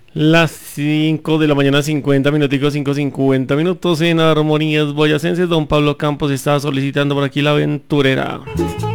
Las 5 de la mañana, 50 minuticos, 5:50 minutos en Armonías Boyacenses. Don Pablo Campos está solicitando por aquí la aventurera.